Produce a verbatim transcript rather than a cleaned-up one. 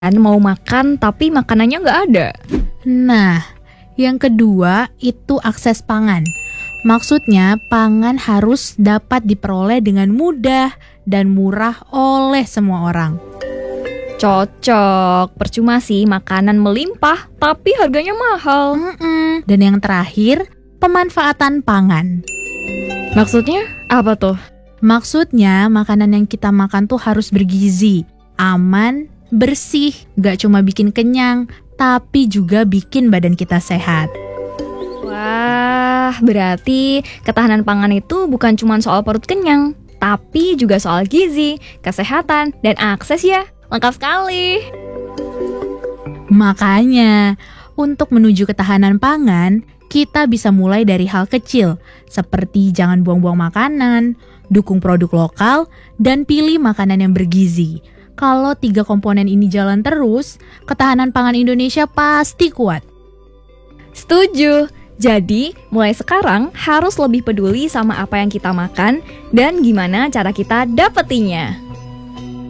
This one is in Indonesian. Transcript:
Kan mau makan tapi makanannya nggak ada. Nah, yang kedua itu akses pangan. Maksudnya pangan harus dapat diperoleh dengan mudah dan murah oleh semua orang. Cocok, percuma sih makanan melimpah tapi harganya mahal. Mm-mm. Dan yang terakhir, pemanfaatan pangan. Maksudnya apa tuh? Maksudnya makanan yang kita makan tuh harus bergizi, aman, bersih, gak cuma bikin kenyang, tapi juga bikin badan kita sehat. Wah, berarti ketahanan pangan itu bukan cuma soal perut kenyang, tapi juga soal gizi, kesehatan, dan akses ya. Lengkap sekali. Makanya, untuk menuju ketahanan pangan, kita bisa mulai dari hal kecil, seperti jangan buang-buang makanan, dukung produk lokal, dan pilih makanan yang bergizi. Kalau tiga komponen ini jalan terus, ketahanan pangan Indonesia pasti kuat. Setuju. Jadi, mulai sekarang harus lebih peduli sama apa yang kita makan dan gimana cara kita dapetinnya.